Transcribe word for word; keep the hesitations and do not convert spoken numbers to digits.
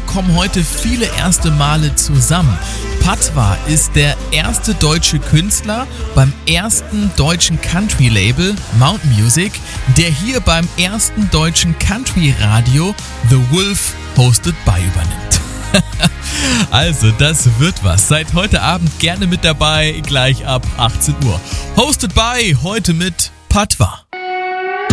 kommen heute viele erste Male zusammen. Patwa ist der erste deutsche Künstler beim ersten deutschen Country-Label Mountain Music, der hier beim ersten deutschen Country-Radio The Wolf Hosted by übernimmt. Also, das wird was. Seid heute Abend gerne mit dabei, gleich ab achtzehn Uhr. Hosted by, heute mit Patwa.